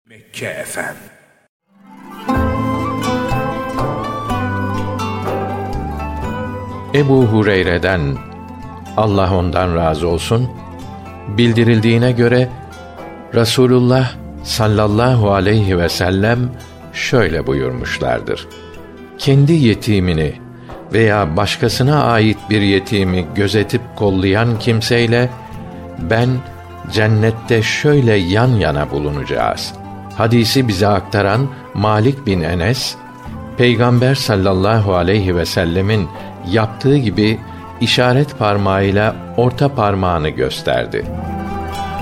Mekke FM. Ebu Hureyre'den, Allah ondan razı olsun, bildirildiğine göre Resulullah sallallahu aleyhi ve sellem şöyle buyurmuşlardır: kendi yetimini veya başkasına ait bir yetimi gözetip kollayan kimseyle ben cennette şöyle yan yana bulunacağız. Hadisi bize aktaran Malik bin Enes, Peygamber sallallahu aleyhi ve sellemin yaptığı gibi işaret parmağıyla orta parmağını gösterdi.